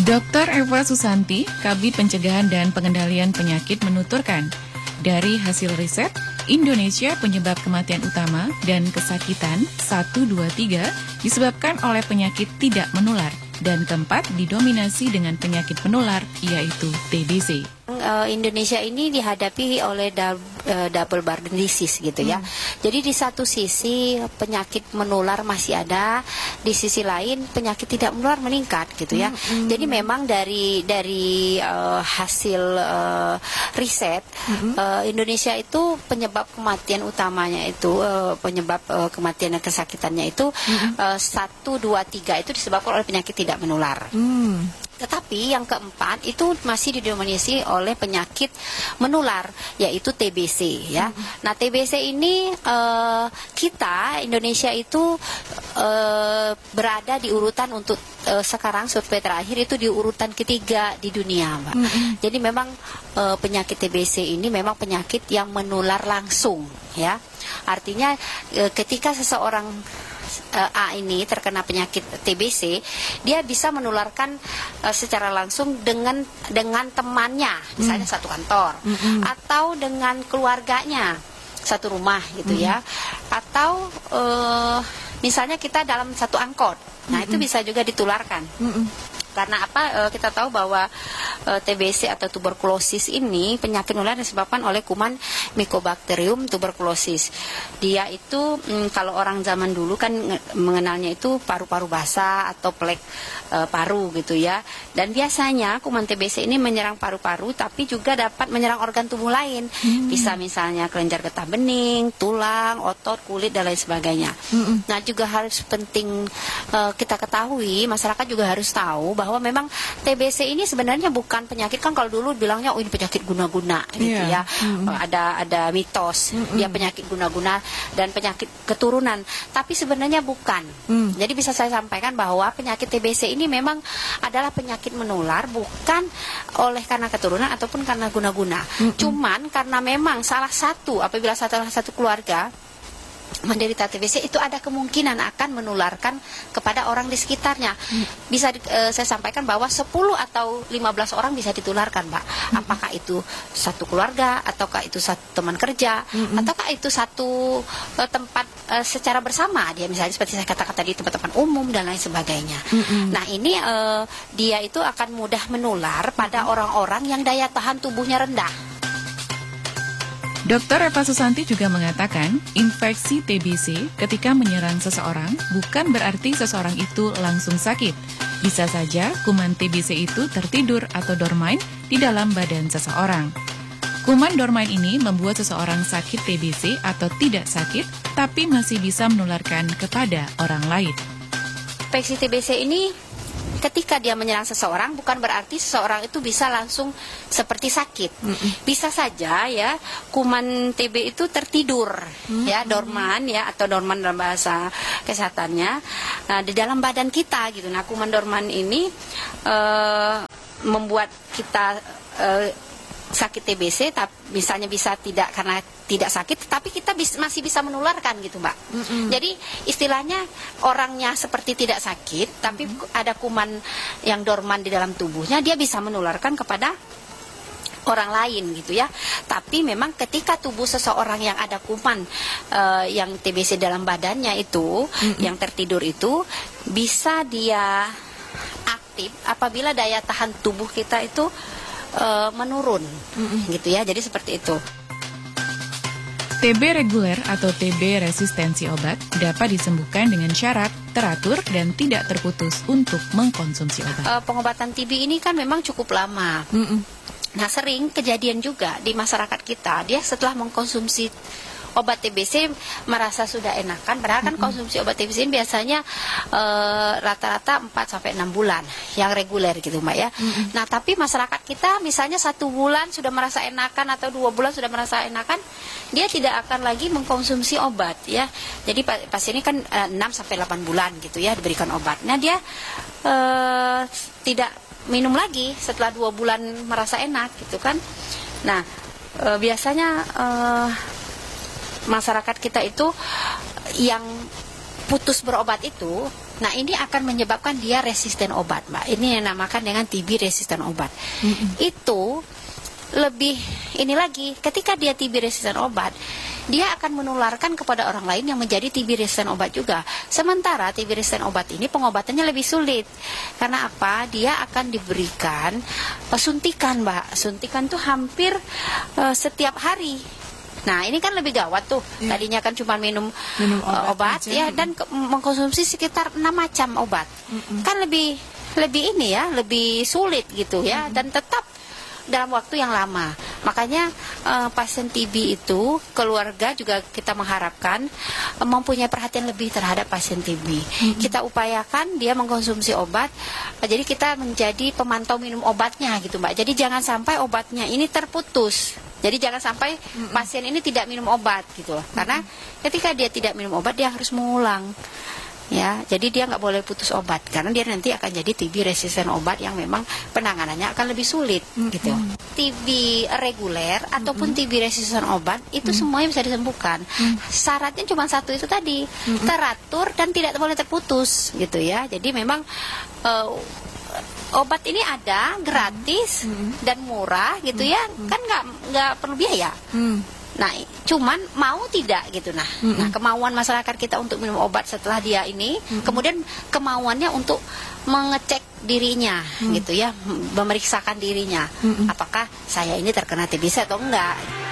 Dr. Eva Susanti, Kabid Pencegahan dan Pengendalian Penyakit menuturkan, dari hasil riset, Indonesia penyebab kematian utama dan kesakitan 1, 2, 3 disebabkan oleh penyakit tidak menular dan keempat didominasi dengan penyakit penular yaitu TBC. Indonesia ini dihadapi oleh double burden disease gitu ya. Jadi di satu sisi penyakit menular masih ada, di sisi lain penyakit tidak menular meningkat gitu ya. Jadi memang dari hasil riset Indonesia itu penyebab kematian utamanya itu penyebab kematian dan kesakitannya itu 1, 2, 3 itu disebabkan oleh penyakit tidak menular. Tetapi yang keempat itu masih didominasi oleh penyakit menular yaitu TBC ya. Nah TBC ini kita Indonesia itu berada di urutan untuk sekarang survei terakhir itu di urutan ketiga di dunia, Mbak. Jadi memang penyakit TBC ini memang penyakit yang menular langsung ya. Artinya ketika seseorang A ini terkena penyakit TBC, dia bisa menularkan secara langsung dengan temannya, misalnya satu kantor, atau dengan keluarganya, satu rumah gitu ya, atau misalnya kita dalam satu angkot, nah itu bisa juga ditularkan. Karena apa? Kita tahu bahwa TBC atau tuberkulosis ini penyakit menular disebabkan oleh kuman Mycobacterium tuberculosis. Dia itu kalau orang zaman dulu kan mengenalnya itu paru-paru basah atau plek paru gitu ya. Dan biasanya kuman TBC ini menyerang paru-paru tapi juga dapat menyerang organ tubuh lain. Bisa misalnya kelenjar getah bening, tulang, otot, kulit dan lain sebagainya. Nah, juga harus penting kita ketahui, masyarakat juga harus tahu bahwa memang TBC ini sebenarnya bukan penyakit, kan kalau dulu bilangnya oh ini penyakit guna-guna gitu ya. Ada mitos dia penyakit guna-guna dan penyakit keturunan, tapi sebenarnya bukan. Jadi bisa saya sampaikan bahwa penyakit TBC ini memang adalah penyakit menular bukan oleh karena keturunan ataupun karena guna-guna. Cuman karena memang salah satu apabila salah satu keluarga menderita TBC itu ada kemungkinan akan menularkan kepada orang di sekitarnya. Bisa saya sampaikan bahwa 10 atau 15 orang bisa ditularkan, Mbak. Apakah itu satu keluarga, ataukah itu satu teman kerja, ataukah itu satu tempat secara bersama, dia misalnya seperti saya katakan tadi tempat-tempat umum dan lain sebagainya. Nah ini dia itu akan mudah menular pada orang-orang yang daya tahan tubuhnya rendah. Dr. Eva Susanti juga mengatakan, infeksi TBC ketika menyerang seseorang bukan berarti seseorang itu langsung sakit. Bisa saja kuman TBC itu tertidur atau dormant di dalam badan seseorang. Kuman dormant ini membuat seseorang sakit TBC atau tidak sakit, tapi masih bisa menularkan kepada orang lain. Infeksi TBC ini ketika dia menyerang seseorang bukan berarti seseorang itu bisa langsung seperti sakit. Bisa saja ya kuman TB itu tertidur ya, dorman ya, atau dorman dalam bahasa kesehatannya di dalam badan kita gitu. Nah kuman dorman ini membuat kita sakit TBC, tapi misalnya bisa tidak karena tidak sakit, tapi kita masih bisa menularkan gitu, Mbak. Jadi istilahnya orangnya seperti tidak sakit, tapi ada kuman yang dorman di dalam tubuhnya, dia bisa menularkan kepada orang lain gitu ya. Tapi memang ketika tubuh seseorang yang ada kuman yang TBC dalam badannya itu, yang tertidur itu, bisa dia aktif apabila daya tahan tubuh kita itu menurun gitu ya. Jadi seperti itu. TB reguler atau TB resistensi obat dapat disembuhkan dengan syarat teratur dan tidak terputus untuk mengkonsumsi obat. Pengobatan TB ini kan memang cukup lama. Nah sering kejadian juga di masyarakat kita, dia setelah mengkonsumsi obat TBC merasa sudah enakan, padahal kan konsumsi obat TBC biasanya rata-rata 4-6 bulan yang reguler gitu, Mbak ya. Nah tapi masyarakat kita misalnya 1 bulan sudah merasa enakan atau 2 bulan sudah merasa enakan, dia tidak akan lagi mengkonsumsi obat ya. Jadi pasien ini kan 6-8 bulan gitu ya diberikan obat. Nah dia tidak minum lagi setelah 2 bulan merasa enak gitu kan. Nah biasanya masyarakat kita itu yang putus berobat itu Nah, ini akan menyebabkan dia resisten obat, Mbak. Ini yang namakan dengan TB resisten obat. Itu lebih ini lagi, ketika dia TB resisten obat, dia akan menularkan kepada orang lain yang menjadi TB resisten obat juga. Sementara TB resisten obat ini pengobatannya lebih sulit. Karena apa? Dia akan diberikan suntikan, Mbak. Suntikan tuh hampir setiap hari. Nah, ini kan lebih gawat tuh. Tadinya kan cuma minum obat ya, dan mengkonsumsi sekitar 6 macam obat. Kan lebih ini ya, lebih sulit gitu ya, dan tetap dalam waktu yang lama. Makanya pasien TB itu, keluarga juga kita mengharapkan mempunyai perhatian lebih terhadap pasien TB. Kita upayakan dia mengkonsumsi obat. Jadi kita menjadi pemantau minum obatnya gitu, Mbak. Jadi jangan sampai obatnya ini terputus. Jadi jangan sampai pasien ini tidak minum obat gitu loh. Karena ketika dia tidak minum obat, dia harus mengulang. Ya, jadi dia nggak boleh putus obat karena dia nanti akan jadi TB resisten obat yang memang penanganannya akan lebih sulit gitu. TB reguler ataupun TB resisten obat itu semuanya bisa disembuhkan. Syaratnya cuma satu itu tadi, teratur dan tidak boleh terputus gitu ya. Jadi memang obat ini ada gratis dan murah gitu ya, kan nggak perlu biaya. Nah, cuman mau tidak gitu. Nah, kemauan masyarakat kita untuk minum obat setelah dia ini, kemudian kemauannya untuk mengecek dirinya gitu ya, memeriksakan dirinya, apakah saya ini terkena TBC atau enggak.